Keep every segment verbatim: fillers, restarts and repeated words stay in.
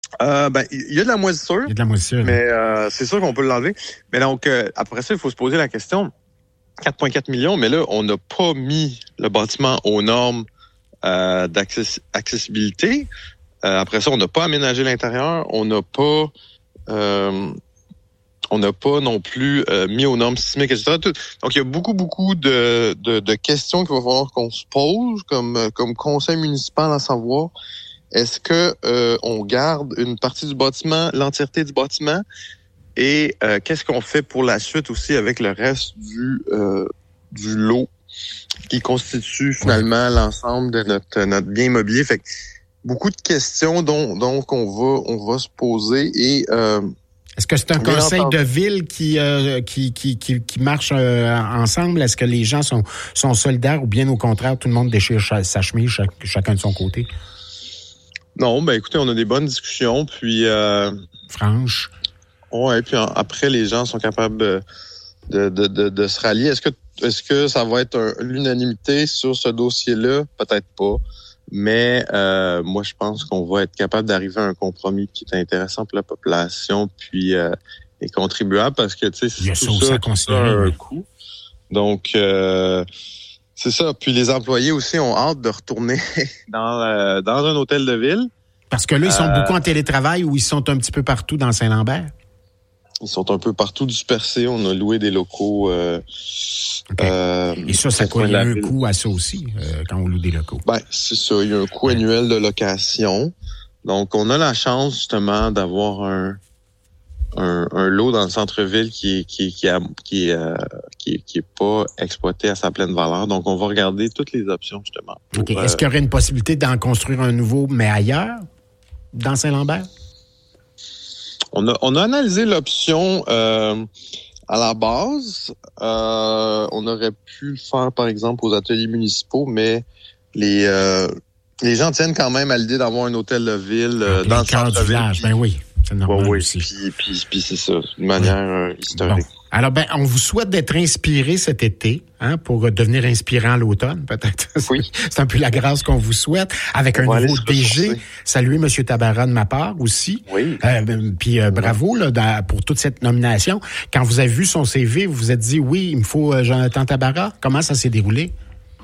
Euh, ben, il y a de la moisissure. Il y a de la moisissure. Mais euh, c'est sûr qu'on peut l'enlever. Mais donc, euh, après ça, il faut se poser la question. quatre virgule quatre millions, mais là, on n'a pas mis le bâtiment aux normes euh, d'accessibilité. Euh, après ça, on n'a pas aménagé l'intérieur. On n'a pas... Euh, on n'a pas non plus euh, mis aux normes sismiques, et cetera. Tout. Donc, il y a beaucoup, beaucoup de, de, de questions qu'il va falloir qu'on se pose comme, comme conseil municipal à savoir... Est-ce que euh, on garde une partie du bâtiment, l'entièreté du bâtiment, et euh, qu'est-ce qu'on fait pour la suite aussi avec le reste du euh, du lot qui constitue finalement oui. l'ensemble de notre notre bien immobilier. Fait que beaucoup de questions dont donc on va on va se poser et euh, est-ce que c'est un conseil entendu. de ville qui, euh, qui, qui, qui, qui marche euh, ensemble? Est-ce que les gens sont, sont solidaires ou bien au contraire, tout le monde déchire sa chemise, chaque, chacun de son côté? Non, ben écoutez, on a des bonnes discussions, puis... Euh, Franche. Ouais, puis en, après, les gens sont capables de, de, de, de se rallier. Est-ce que est-ce que ça va être un, l'unanimité sur ce dossier-là? Peut-être pas. Mais euh, moi, je pense qu'on va être capable d'arriver à un compromis qui est intéressant pour la population, puis euh, et contribuable, parce que, tu sais, c'est tout ça, tout ça a un coût. Donc... Euh, C'est ça. Puis les employés aussi ont hâte de retourner dans euh, dans un hôtel de ville. Parce que là, ils sont euh, beaucoup en télétravail ou ils sont un petit peu partout dans Saint-Lambert? Ils sont un peu partout dispersés. On a loué des locaux. Euh, okay. euh, Et ça, ça coûte un ville. coût à ça aussi, euh, quand on loue des locaux. Ben, c'est ça. Il y a un coût annuel de location. Donc, on a la chance, justement, d'avoir un... Un, un lot dans le centre-ville qui est qui qui a, qui est euh, qui est, qui est pas exploité à sa pleine valeur. Donc on va regarder toutes les options justement. Pour, okay. Est-ce qu'il y aurait une possibilité d'en construire un nouveau mais ailleurs dans Saint-Lambert? On a on a analysé l'option euh, à la base. Euh, on aurait pu le faire par exemple aux ateliers municipaux, mais les euh, les gens tiennent quand même à l'idée d'avoir un hôtel de ville euh, dans le centre-ville. Ben oui. C'est normal oui, aussi. Puis, puis, puis c'est ça, d'une manière oui. euh, historique. Bon. Alors, ben, on vous souhaite d'être inspiré cet été, hein, pour devenir inspirant l'automne, peut-être. Oui. C'est un peu la grâce qu'on vous souhaite. Avec un nouveau D G. Saluez M. Tabarra de ma part aussi. Oui. Euh, puis euh, bravo là, dans, pour toute cette nomination. Quand vous avez vu son C V, vous vous êtes dit, oui, il me faut euh, Jonathan Tabarra. Comment ça s'est déroulé?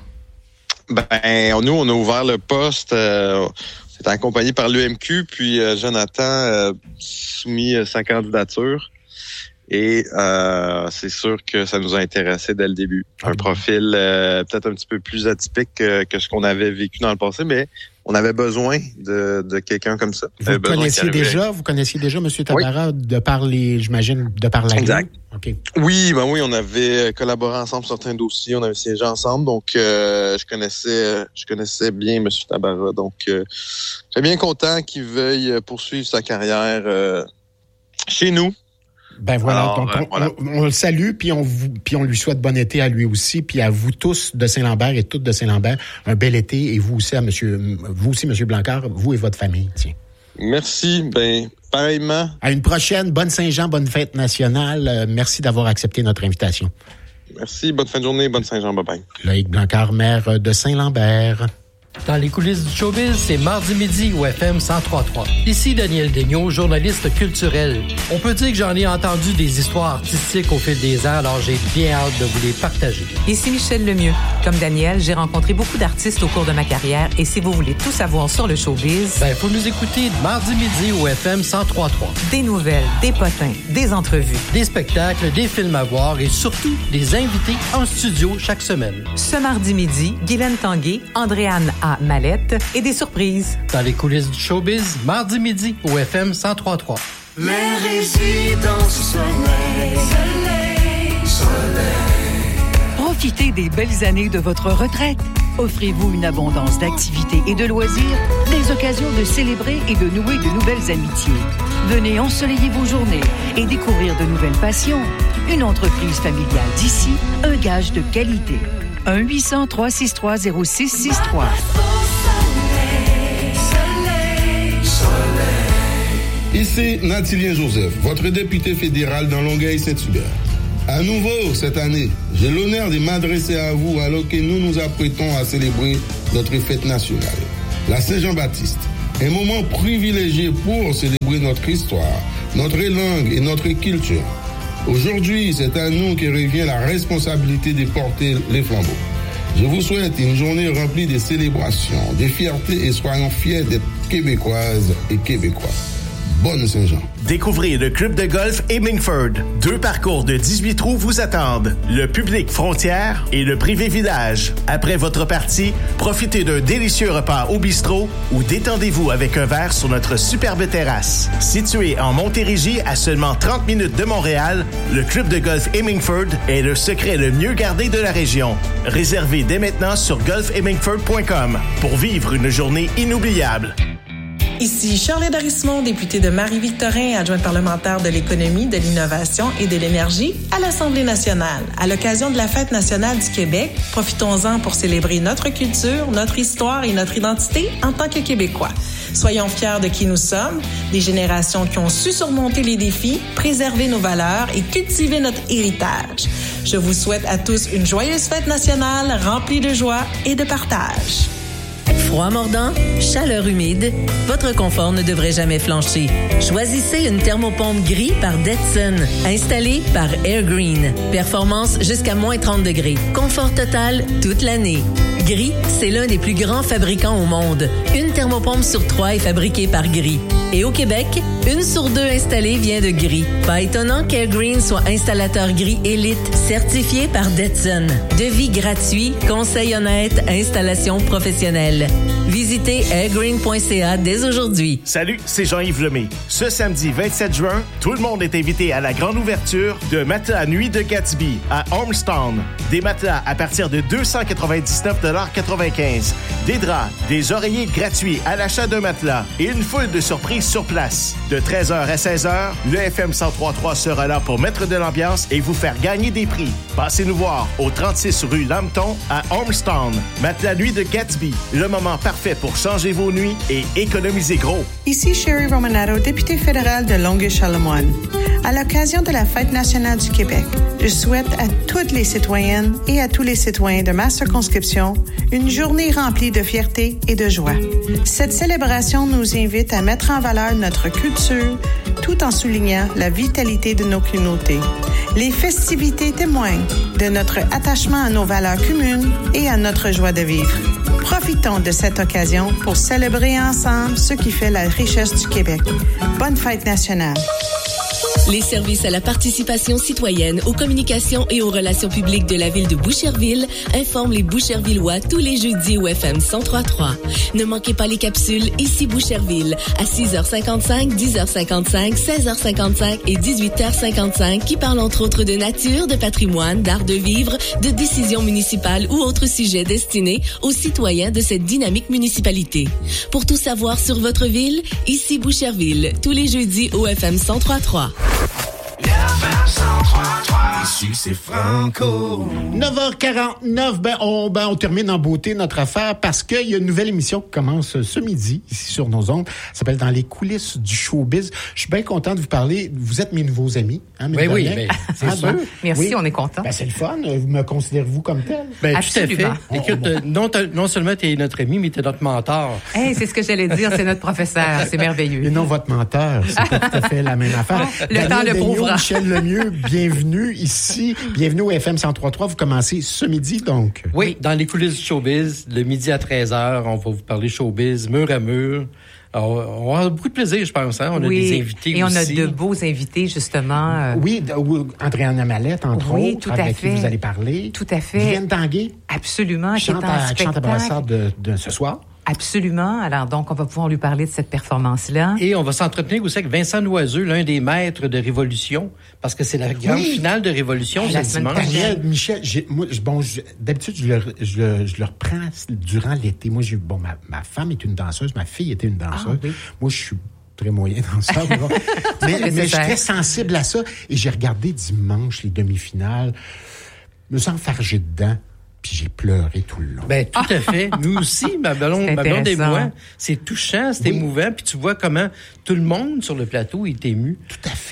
Ben, nous, on a ouvert le poste... Euh, C'est accompagné par l'U M Q, puis euh, Jonathan a soumis euh, sa candidature. Et euh, c'est sûr que ça nous a intéressé dès le début. Un profil euh, peut-être un petit peu plus atypique que, que ce qu'on avait vécu dans le passé, mais on avait besoin de, de quelqu'un comme ça. Vous connaissiez déjà, vous connaissiez déjà M. Tabarra oui. de par les, j'imagine, de par la exact. Okay. Oui, ben oui, on avait collaboré ensemble sur certains dossiers, on avait siégé ensemble, donc euh, je connaissais, je connaissais bien M. Tabarra. Donc, euh, je suis bien content qu'il veuille poursuivre sa carrière euh, chez nous. Ben voilà, Alors, donc on, voilà. On, on le salue, puis on vous, puis on lui souhaite bon été à lui aussi, puis à vous tous de Saint-Lambert et toutes de Saint-Lambert, un bel été, et vous aussi, à monsieur, vous aussi, Monsieur Blancard, vous et votre famille, tiens. Merci, ben pareillement. À une prochaine, bonne Saint-Jean, bonne fête nationale. Euh, merci d'avoir accepté notre invitation. Merci, bonne fin de journée, bonne Saint-Jean, bye bye. Loïc Blancard, maire de Saint-Lambert. Dans les coulisses du showbiz, c'est mardi midi au F M cent trois point trois. Ici Daniel Daigneault, journaliste culturel. On peut dire que j'en ai entendu des histoires artistiques au fil des ans, alors j'ai bien hâte de vous les partager. Ici Michel Lemieux. Comme Daniel, j'ai rencontré beaucoup d'artistes au cours de ma carrière et si vous voulez tout savoir sur le showbiz... Ben, faut nous écouter mardi midi au F M cent trois point trois. Des nouvelles, des potins, des entrevues. Des spectacles, des films à voir et surtout des invités en studio chaque semaine. Ce mardi midi, Guylaine Tanguay, Andréane à Mallette et des surprises. Dans les coulisses du showbiz, mardi midi au F M cent trois point trois. Les résidences soleil, soleil, soleil. Profitez des belles années de votre retraite. Offrez-vous une abondance d'activités et de loisirs, des occasions de célébrer et de nouer de nouvelles amitiés. Venez ensoleiller vos journées et découvrir de nouvelles passions. Une entreprise familiale d'ici, un gage de qualité. un huit cents, trois six trois, zéro six six trois. Ici Nathilien Joseph, votre député fédéral dans Longueuil-Saint-Hubert. À nouveau, cette année, j'ai l'honneur de m'adresser à vous alors que nous nous apprêtons à célébrer notre fête nationale, la Saint-Jean-Baptiste. Un moment privilégié pour célébrer notre histoire, notre langue et notre culture. Aujourd'hui, c'est à nous que revient la responsabilité de porter les flambeaux. Je vous souhaite une journée remplie de célébrations, de fierté et soyons fiers d'être Québécoises et Québécois. Bonne Saint-Jean. Découvrez le club de golf Hemingford. Deux parcours de dix-huit trous vous attendent. Le public frontière et le privé village. Après votre partie, profitez d'un délicieux repas au bistrot ou détendez-vous avec un verre sur notre superbe terrasse. Situé en Montérégie à seulement trente minutes de Montréal, le club de golf Hemingford est le secret le mieux gardé de la région. Réservez dès maintenant sur golf hemingford point com pour vivre une journée inoubliable. Ici Charlotte Dorismont, députée de Marie-Victorin, adjointe parlementaire de l'économie, de l'innovation et de l'énergie à l'Assemblée nationale. À l'occasion de la Fête nationale du Québec, profitons-en pour célébrer notre culture, notre histoire et notre identité en tant que Québécois. Soyons fiers de qui nous sommes, des générations qui ont su surmonter les défis, préserver nos valeurs et cultiver notre héritage. Je vous souhaite à tous une joyeuse fête nationale remplie de joie et de partage. Froid mordant, chaleur humide, votre confort ne devrait jamais flancher. Choisissez une thermopompe gris par Detson, installée par Airgreen. Performance jusqu'à moins trente degrés. Confort total toute l'année. Gris, c'est l'un des plus grands fabricants au monde. Une thermopompe sur trois est fabriquée par Gris. Et au Québec, une sur deux installée vient de Gris. Pas étonnant qu'Airgreen soit installateur Gris élite, certifié par Detson. Devis gratuit, conseil honnête, installation professionnelle. Visitez airgreen point c a dès aujourd'hui. Salut, c'est Jean-Yves Lemay. Ce samedi vingt-sept juin, tout le monde est invité à la grande ouverture de Matelas Nuit de Gatsby à Ormstown. Des matelas à partir de deux cent quatre-vingt-dix-neuf dollars quatre-vingt-quinze. Des draps, des oreillers gratuits à l'achat d'un matelas et une foule de surprises sur place. De treize heures à seize heures, le F M cent trois point trois sera là pour mettre de l'ambiance et vous faire gagner des prix. Passez nous voir au trente-six rue Lambton à Ormstown. Matelas Nuit de Gatsby, le moment parfait pour changer vos nuits et économiser gros. Ici Sherry Romanato, députée fédérale de Longueuil-Charlemagne. À l'occasion de la Fête nationale du Québec, je souhaite à toutes les citoyennes et à tous les citoyens de ma circonscription une journée remplie de fierté et de joie. Cette célébration nous invite à mettre en valeur notre culture tout en soulignant la vitalité de nos communautés. Les festivités témoignent de notre attachement à nos valeurs communes et à notre joie de vivre. Profitons de cette occasion pour célébrer ensemble ce qui fait la richesse du Québec. Bonne fête nationale! Les services à la participation citoyenne, aux communications et aux relations publiques de la ville de Boucherville informent les Bouchervillois tous les jeudis au F M cent trois point trois. Ne manquez pas les capsules Ici Boucherville à six heures cinquante-cinq, dix heures cinquante-cinq, seize heures cinquante-cinq et dix-huit heures cinquante-cinq qui parlent entre autres de nature, de patrimoine, d'art de vivre, de décisions municipales ou autres sujets destinés aux citoyens de cette dynamique municipalité. Pour tout savoir sur votre ville, Ici Boucherville, tous les jeudis au F M cent trois point trois. Ici, c'est Franco. neuf heures quarante-neuf, ben on, ben on termine en beauté notre affaire parce qu'il y a une nouvelle émission qui commence ce midi ici sur nos ondes. Ça s'appelle Dans les coulisses du showbiz. Je suis bien content de vous parler. Vous êtes mes nouveaux amis. Hein, oui, oui, ben, c'est ah, sûr. Ben, Merci, oui. On est content. Ben, c'est le fun. Me considérez-vous comme tel? Ben, Absolument. Tout à fait. Écoute, oh, bon. non, non seulement tu es notre ami, mais tu es notre mentor. Hey, c'est ce que j'allais dire, c'est notre professeur. C'est merveilleux. Et non votre menteur. C'est pas tout à fait la même affaire. Oh, le Daniel temps le Daigneault, prouvera. Michel Lemieux, bienvenue ici. Bienvenue au F M cent trois point trois. Vous commencez ce midi, donc. Oui, dans les coulisses du showbiz, le midi à treize heures, on va vous parler showbiz, mur à mur. Alors, on a beaucoup de plaisir, je pense. Hein? On oui, a des invités et aussi. Et on a de beaux invités, justement. Euh... Oui, Andréane Mallette, entre oui, autres, tout à avec fait. qui vous allez parler. Tout à fait. Vivienne Tanguay. Absolument, qui chante à, qui chante à Brassard de, de ce soir. Absolument. Alors, donc, on va pouvoir lui parler de cette performance-là. Et on va s'entretenir aussi avec Vincent Noiseux, l'un des maîtres de Révolution, parce que c'est la grande oui. finale de Révolution la ce dimanche. Daniel, Michel, j'ai, moi, bon, je, d'habitude, je le, je, le, je le reprends durant l'été. Moi, j'ai, bon, ma, ma femme est une danseuse, ma fille était une danseuse. Ah, oui. Moi, je suis très moyen danseur. mais mais je suis très sensible à ça. Et j'ai regardé dimanche les demi-finales, me sens enfargé dedans. Puis j'ai pleuré tout le long. Ben tout à fait. Nous aussi, ma blonde, ma blonde et moi, c'est touchant, c'est oui. émouvant. Puis tu vois comment tout le monde sur le plateau est ému. Tout à fait.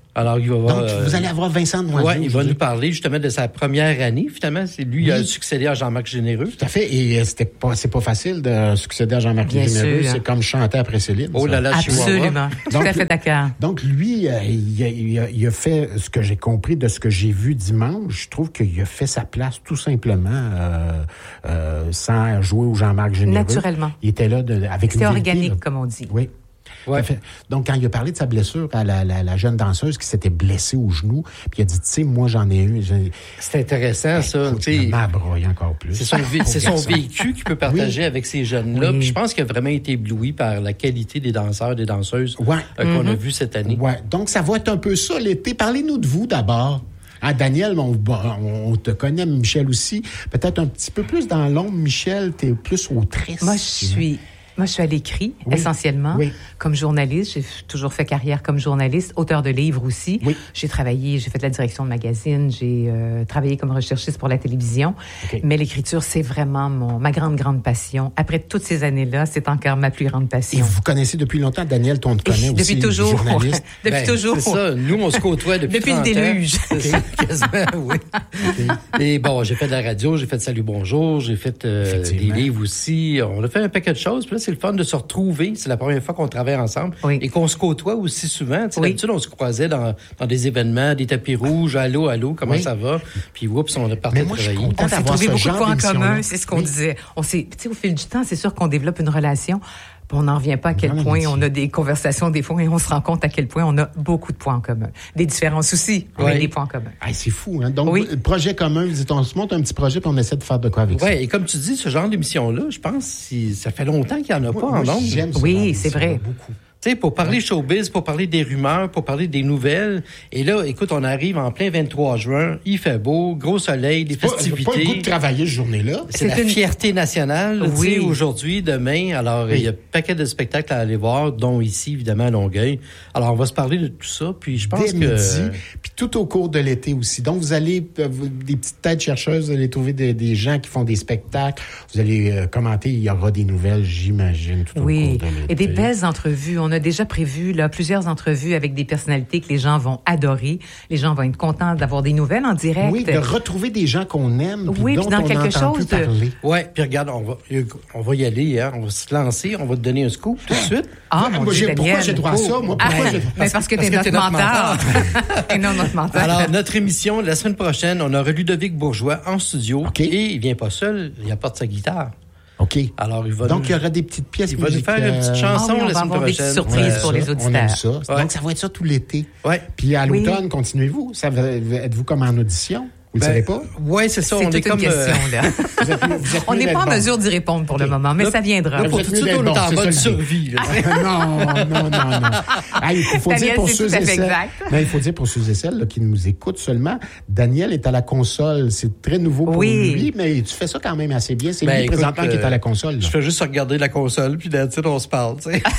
Alors, il va voir, Donc, euh, vous allez avoir Vincent Noiseau. Oui, il va nous parler justement de sa première année, finalement. C'est lui qui oui. a succédé à Jean-Marc Généreux. Tout à fait. Et c'était pas, c'est pas facile de succéder à Jean-Marc Bien Généreux. sûr. C'est comme chanter après Céline. Oh là là, absolument. Tout à fait d'accord. Donc, lui, euh, il, a, il, a, il a fait ce que j'ai compris de ce que j'ai vu dimanche. Je trouve qu'il a fait sa place tout simplement euh, euh, sans jouer au Jean-Marc Généreux. Naturellement. Il était là de, avec C'était une organique, vérité, comme on dit. Oui. Ouais. Donc, quand il a parlé de sa blessure à la, la, la jeune danseuse qui s'était blessée au genou, puis il a dit, tu sais, moi, j'en ai eu. J'ai... C'est intéressant, ça. Il m'a broyé encore plus. C'est son, vé- c'est son vécu qu'il peut partager oui. avec ces jeunes-là. Oui. Puis je pense qu'il a vraiment été ébloui par la qualité des danseurs, des danseuses ouais. euh, qu'on mm-hmm. a vus cette année. Ouais. Donc, ça va être un peu ça l'été. Parlez-nous de vous d'abord. Ah, Daniel, on, on te connaît, Michel aussi. Peut-être un petit peu plus dans l'ombre, Michel, t'es plus autrice. Moi, je suis... Moi, je suis à l'écrit, oui. essentiellement, oui. comme journaliste. J'ai toujours fait carrière comme journaliste, auteur de livres aussi. Oui. J'ai travaillé, j'ai fait de la direction de magazine, j'ai euh, travaillé comme recherchiste pour la télévision. Okay. Mais l'écriture, c'est vraiment mon, ma grande, grande passion. Après toutes ces années-là, c'est encore ma plus grande passion. Et vous connaissez depuis longtemps, Daniel, on te connaît aussi, depuis toujours, journaliste. Ouais. Depuis ben, toujours. C'est ça, nous, on se côtoie depuis Depuis le déluge. Okay. Quasiment, oui. Okay. Et bon, j'ai fait de la radio, j'ai fait Salut Bonjour, j'ai fait euh, des livres aussi. On a fait un paquet de choses, puis là, c'est le fun de se retrouver. C'est la première fois qu'on travaille ensemble oui. et qu'on se côtoie aussi souvent. Oui. D'habitude, on se croisait dans, dans des événements, des tapis rouges, allô, allô, comment oui. ça va? Puis, oups, on est parti travailler. On s'est trouvé beaucoup de points en commun, c'est ce qu'on oui. disait. On s'est, tu sais, au fil du temps, c'est sûr qu'on développe une relation. On n'en revient pas à quel point on a des conversations des fois et on se rend compte à quel point on a beaucoup de points en commun. Des différences aussi, oui. mais des points en commun. Ah, c'est fou, hein? Donc, oui. projet commun, on se monte un petit projet puis on essaie de faire de quoi avec ouais, ça. Oui, et comme tu dis, ce genre d'émission-là, je pense que ça fait longtemps qu'il n'y en a moi, pas moi, en nombre. J'aime oui, c'est vrai. Beaucoup. Tu sais, pour parler showbiz, pour parler des rumeurs, pour parler des nouvelles. Et là, écoute, on arrive en plein vingt-trois juin, il fait beau, gros soleil, des c'est festivités. Pas, pas le goût de travailler ce journée-là. C'est, c'est la une... fierté nationale, oui. tu sais, aujourd'hui, demain. Alors, oui. il y a un paquet de spectacles à aller voir, dont ici, évidemment, à Longueuil. Alors, on va se parler de tout ça, puis je pense Dès que... midi, puis tout au cours de l'été aussi. Donc, vous allez, des petites têtes chercheuses, vous allez trouver des, des gens qui font des spectacles. Vous allez euh, commenter, il y aura des nouvelles, j'imagine, tout oui. au cours de l'été. Et des belles entrevues. On a déjà prévu Là, plusieurs entrevues avec des personnalités que les gens vont adorer. Les gens vont être contents d'avoir des nouvelles en direct. Oui, de retrouver des gens qu'on aime. Oui, dont puis dans on quelque chose de... Oui, puis regarde, on va, on va y aller, hein, on va se lancer, on va te donner un scoop tout de suite. Ah, mon moi, Dieu, j'ai, pourquoi j'ai droit à ça? Moi, pourquoi ah, j'ai... Parce, parce que t'es parce notre, notre mentor. Et non notre mentor. Alors, notre émission, la semaine prochaine, on aura Ludovic Bourgeois en studio. Okay. Et il vient pas seul, il apporte sa guitare. OK. Alors, il va Donc, nous... il y aura des petites pièces Il va nous faire une petite chanson ah oui, la semaine prochaine. Des petites surprises ouais, pour ça, les auditeurs. On aime ça. Ouais. Donc, ça va être ça tout l'été. Ouais. Puis à l'automne, oui. continuez-vous? Ça va, êtes-vous comme en audition? Vous ben, le savez pas? Oui, c'est ça. C'est on toute est comme. Une question, là. vous êtes, vous êtes on n'est pas en bon. mesure d'y répondre pour okay. le moment, mais là, ça viendra. Là, pour tout de suite, on est en mode survie. non, non, non, non. Ah, il faut Daniel, dire pour ceux et celles. Non, il faut dire pour ceux et celles là, qui nous écoutent seulement, Daniel est à la console. C'est très nouveau pour oui. lui, mais tu fais ça quand même assez bien. C'est ben, lui écoute, présentement euh, qui est à la console. Là. Je fais juste regarder la console, puis d'habitude, on se parle, tu sais.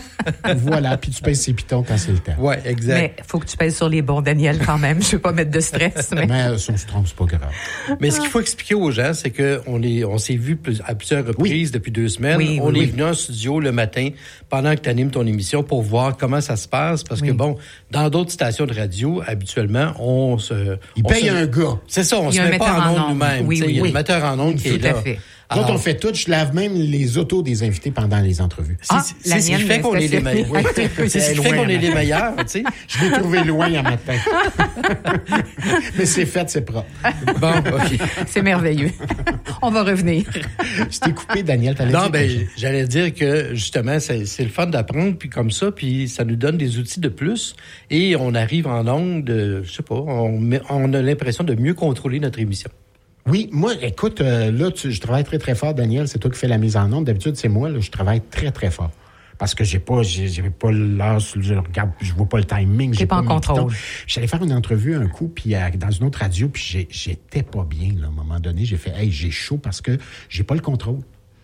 Voilà, puis tu pèses ses pitons quand c'est le temps. Oui, exact. Mais il faut que tu pèses sur les bons, Daniel, quand même. Je ne veux pas mettre de stress. Mais, mais si on se trompe, c'est pas grave. Mais ce qu'il faut expliquer aux gens, c'est qu'on est, on s'est vu à plusieurs reprises oui. depuis deux semaines. Oui, on oui, est oui. venu en studio le matin pendant que tu animes ton émission pour voir comment ça se passe. Parce oui. que, bon, dans d'autres stations de radio, habituellement, on se... Il on paye se, un gars. C'est ça, on se met pas en ondes nous-mêmes. Oui, oui, il y a oui. le metteur en ondes qui est là. Tout à fait. Quand on fait tout, je lave même les autos des invités pendant les entrevues. Ah, c'est c'est ce qui fait qu'on est les meilleurs. Oui. C'est ce qui fait qu'on est les meilleurs, tu sais. Je l'ai trouvé loin un matin. Mais c'est fait, c'est propre. Bon, OK. C'est merveilleux. On va revenir. Je t'ai coupé, Daniel. T'allais non, dire ben, j'allais dire que, justement, c'est, c'est le fun d'apprendre, puis comme ça, puis ça nous donne des outils de plus, et on arrive en ondes, de, je sais pas, on, met, on a l'impression de mieux contrôler notre émission. Oui, moi, écoute, euh, là, tu, je travaille très, très fort, Daniel. C'est toi qui fais la mise en onde. D'habitude, c'est moi, là, je travaille très, très fort. Parce que j'ai pas, j'ai, j'ai pas l'heure, je regarde, je vois pas le timing. J'ai j'ai pas en contrôle. J'allais faire une entrevue un coup, puis euh, dans une autre radio, puis j'ai, j'étais pas bien, là, à un moment donné. J'ai fait, hey, j'ai chaud parce que j'ai pas le contrôle.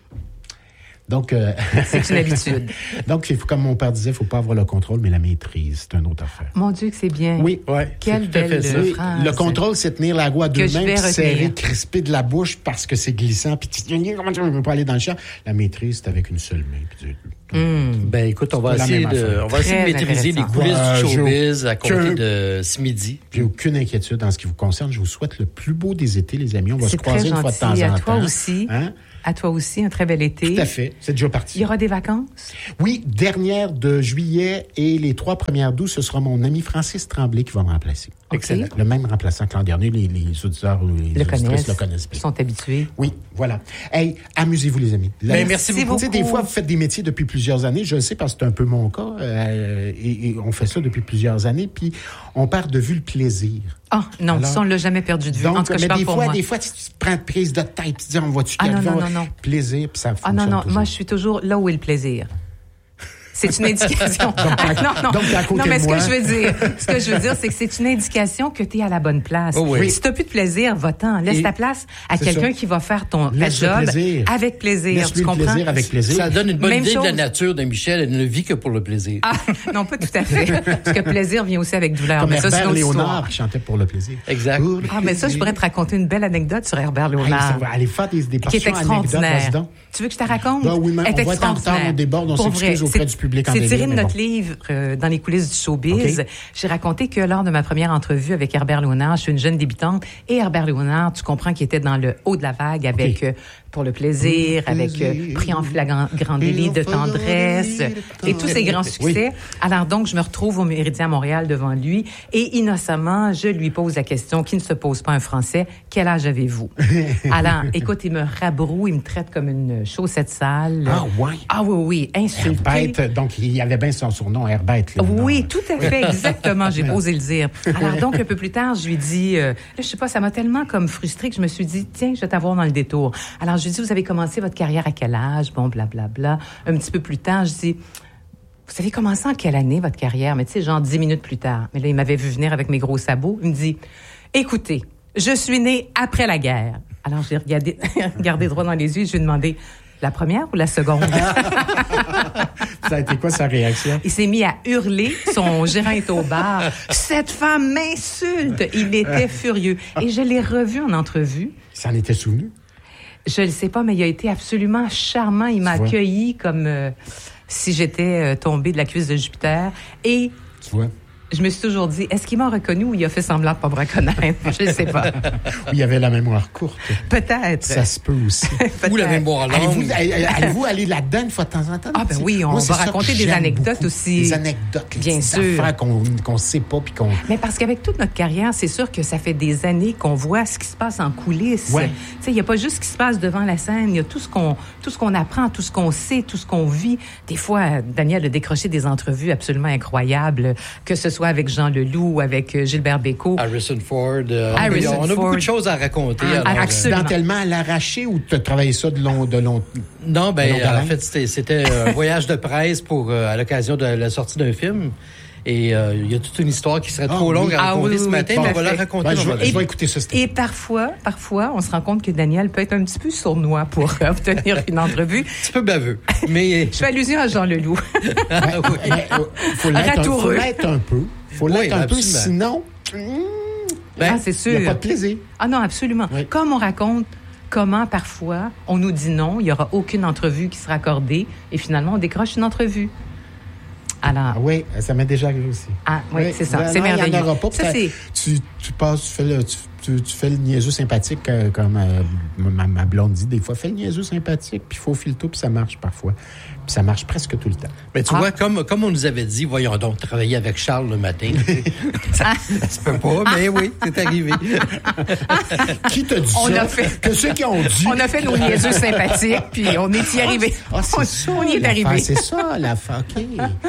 Donc, euh, c'est une habitude. Donc, comme mon père disait, il ne faut pas avoir le contrôle, mais la maîtrise, c'est une autre affaire. Mon Dieu, que c'est bien. Oui. Ouais, quelle belle oui, phrase. Le contrôle, c'est tenir la voix à deux mains, puis serrer, crisper de la bouche parce que c'est glissant, puis tu ne peux pas aller dans le champ. La maîtrise, c'est avec une seule main. Puis tu... Mmh. Ben écoute, on va essayer de, on va essayer de maîtriser les coulisses bah, du showbiz à compter de ce midi. J'ai aucune inquiétude en ce qui vous concerne. Je vous souhaite le plus beau des étés, les amis. On va se croiser une fois de temps en temps. À toi aussi. Hein? À toi aussi, un très bel été. Tout à fait. C'est déjà parti. Il y aura des vacances? Oui, dernière de juillet et les trois premières d'août, ce sera mon ami Francis Tremblay qui va me remplacer. Okay. Excellent. Le même remplaçant que l'an dernier. Les, les auditeurs ou les le connaissent. le connaissent bien. Ils sont habitués. Oui, voilà. Hey, amusez-vous, les amis. Là, ben, merci, merci beaucoup. Tu sais, des fois, vous faites des métiers depuis plusieurs années. Je le sais parce que c'est un peu mon cas. Euh, et, et on fait ça depuis plusieurs années. Puis, on perd de vue le plaisir. Ah, oh, non, Alors, ça, on l'a jamais perdu de vue. Donc, en tout cas, mais je parle des pour fois, moi. des fois, tu te prends de prise de tête. Tu te dis, on va-tu ah, non, non, non, non. Plaisir, puis ça fonctionne. Ah, non, non. Toujours. Moi, je suis toujours là où est le plaisir. C'est une indication. donc, ah, non, non. Donc, à côté non, mais de ce moi. que je veux dire, ce que je veux dire, c'est que c'est une indication que tu es à la bonne place. Oh oui. Si tu n'as plus de plaisir, va-t'en. Laisse Et ta place à quelqu'un qui va faire ton ta job plaisir. avec plaisir. Laisse-lui tu comprends? Le plaisir avec plaisir. Ça donne une bonne Même idée chose. de la nature de Michel. Elle ne vit que pour le plaisir. Ah, non, pas tout à fait. Parce que plaisir vient aussi avec douleur. Comme mais Herbert ça, c'est Léonard qui chantait pour le plaisir. Exact. Pour ah, mais ça, je pourrais te raconter une belle anecdote sur Herbert Léonard. Hey, aller faire des, des qui est extraordinaire. Tu veux que je te raconte? Ben oui, mais elle est on va être en retard, on déborde, on s'excuse auprès du public en C'est délire, tiré de notre bon. livre euh, dans les coulisses du showbiz. Okay. J'ai raconté que lors de ma première entrevue avec Herbert Léonard, je suis une jeune débutante, et Herbert Léonard, tu comprends qu'il était dans le haut de la vague avec okay. euh, Pour le plaisir, oui, avec euh, Pris en flagrant grand délit de tendresse, et tous ces grands succès. Oui. Alors donc, je me retrouve au Méridien Montréal devant lui, et innocemment, je lui pose la question qui ne se pose pas un Français, quel âge avez-vous? Alors, écoute, il me rabroue, il me traite comme une chaussette sale. Ah ouais? Ah oui, oui, insulté. Herbert, donc il y avait bien son surnom, Herbert. Là, oui, tout à fait, exactement, j'ai osé le dire. Alors donc, un peu plus tard, je lui dis, euh, je sais pas, ça m'a tellement comme frustrée que je me suis dit, tiens, je vais t'avoir dans le détour. Alors, je lui dis, vous avez commencé votre carrière à quel âge? Bon, blablabla. Bla, bla. Un petit peu plus tard, je dis, vous avez commencé en quelle année, votre carrière? Mais tu sais, genre dix minutes plus tard. Mais là, il m'avait vu venir avec mes gros sabots. Il me dit, écoutez, je suis né après la guerre. Alors, j'ai regardé, regardé droit dans les yeux et je lui ai demandé, la première ou la seconde? Ça a été quoi sa réaction? Il s'est mis à hurler. Son gérant est au bar. Cette femme m'insulte. Il était furieux. Et je l'ai revu en entrevue. Il s'en était souvenu? Je ne sais pas, mais il a été absolument charmant. Il m'a tu accueilli vois? comme euh, si j'étais euh, tombée de la cuisse de Jupiter. Et tu vois? Je me suis toujours dit, est-ce qu'il m'a reconnu ou il a fait semblant de pas me reconnaître? Je ne sais pas. Ou il y avait la mémoire courte. Peut-être. Ça se peut aussi. Ou la mémoire longue. Allez-vous, allez-vous aller là-dedans une fois de temps en temps? Ah ben oui, on Moi, va raconter des anecdotes beaucoup. aussi. Des anecdotes, les bien sûr. affaires qu'on ne sait pas. Puis qu'on... Mais parce qu'avec toute notre carrière, c'est sûr que ça fait des années qu'on voit ce qui se passe en coulisses. Ouais. Tu sais, il n'y a pas juste ce qui se passe devant la scène, il y a tout ce qu'on tout ce qu'on apprend, tout ce qu'on sait, tout ce qu'on vit. Des fois, Daniel a décroché des entrevues absolument incroyables, que ce soit avec Jean Leloup ou avec Gilbert Bécaud. Harrison Ford. Euh, Harrison on a Ford. beaucoup de choses à raconter. Ah, alors, accidentellement à l'arraché ou tu as travaillé ça de long de long Non, ben en fait, c'était, c'était un voyage de presse pour euh, à l'occasion de la sortie d'un film. Et il euh, y a toute une histoire qui serait trop ah, longue oui. à raconter ah, oui, ce oui, matin, oui, mais on va la raconter. Ben, je, vais, je vais écouter ça. Et parfois, parfois, on se rend compte que Daniel peut être un petit peu sournois pour obtenir une entrevue. Un petit peu baveux. Mais... Je fais allusion à Jean Leloup. Il faut l'être, faut l'être un peu. Il faut l'être oui, un absolument. peu, sinon... Ben, ah, c'est sûr. Il n'y a pas de plaisir. Ah non, absolument. Oui. Comme on raconte comment, parfois, on nous dit non, il n'y aura aucune entrevue qui sera accordée, et finalement, on décroche une entrevue. Alors, ah oui, ça m'est déjà arrivé aussi. Ah oui, oui c'est ça, ben, c'est non, merveilleux. Il n'y en aura pas. Ça, c'est... Tu, tu passes, tu fais le, tu, tu, tu fais le niaiseux sympathique, euh, comme euh, ma, ma blonde dit des fois. Fais le niaiseux sympathique, puis il faut filer tout, puis ça marche parfois. Puis ça marche presque tout le temps. Mais tu ah. vois, comme, comme on nous avait dit, voyons donc, travailler avec Charles le matin. ça, ça se peut pas, mais oui, c'est arrivé. Qui t'a dit on ça? A fait... Que ceux qui ont dit... On a fait nos niaiseux sympathiques, puis on est y arrivé. Ah, c'est on, ça, on y est arrivé. C'est ça, la fin. OK.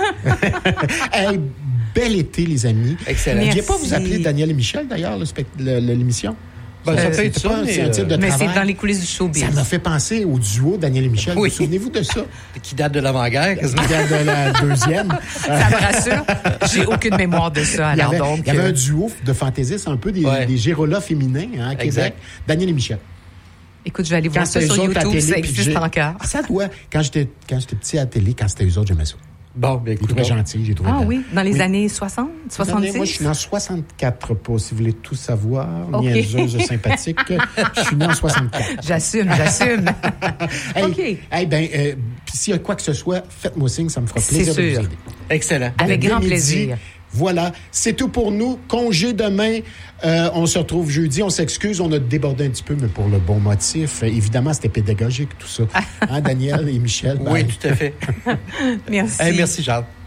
Hey, bel été, les amis. Excellent. Je ne vais pas vous appeler Daniel et Michel, d'ailleurs, le spect- le, le, l'émission. Ben, ça peut être ça, pas, mais, c'est un type de mais travail. c'est dans les coulisses du showbiz. Ça m'a fait penser au duo Daniel et Michel. Oui. Vous souvenez-vous de ça? Qui date de l'avant-guerre, quasiment. Qui date de la deuxième. Ça me rassure. J'ai aucune mémoire de ça. Alors il y avait, donc, il y avait euh... un duo de fantaisistes, un peu des, ouais. des Gérolas féminins, hein, à Québec. Exact. Daniel et Michel. Écoute, je vais aller voir ça sur YouTube, télé, ça existe encore. Ça doit. Quand j'étais, quand j'étais petit à la télé, quand c'était eux autres, j'aimais ça. Bon, ben écoute, très gentil, j'ai trouvé. Ah belle. oui, dans les oui. années soixante, soixante-six? Moi, je suis né en soixante-quatre, pas si vous voulez tout savoir. Okay. Niaiseuse sympathique. Je suis né en soixante-quatre. J'assume, j'assume. hey, OK. Hey, ben, euh, s'il y a quoi que ce soit, faites-moi signe, ça me fera plaisir de vous aider. Excellent. Avec grand plaisir. Voilà, c'est tout pour nous. Congé demain. Euh, on se retrouve jeudi. On s'excuse, on a débordé un petit peu, mais pour le bon motif. Euh, évidemment, c'était pédagogique, tout ça. Hein, Daniel et Michel? Oui, tout à fait. Merci. Hey, merci, Charles.